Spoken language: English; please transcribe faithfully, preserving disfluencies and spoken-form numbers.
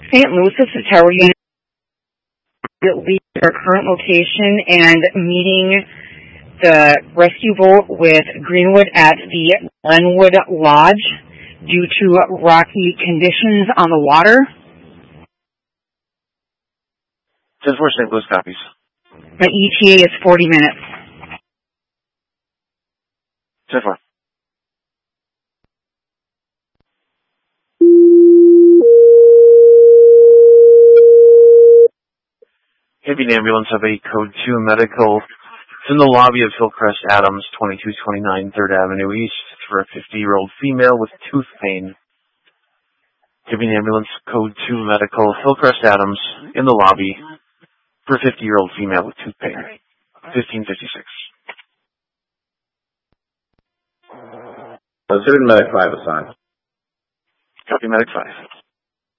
Saint Louis, this is Tower Unit. Leave their current location and meeting the rescue boat with Greenwood at the Glenwood Lodge due to rocky conditions on the water. ten four Saint Louis copies. My E T A is forty minutes. ten four. Heavy ambulance of a code two medical. It's in the lobby of Hillcrest Adams, twenty-two twenty-nine third Avenue East, for a fifty-year-old female with tooth pain. Heavy ambulance code two medical, Hillcrest Adams, in the lobby for a fifty-year-old female with tooth pain. fifteen fifty-six. Considered Medic five assigned. Copy Medic five.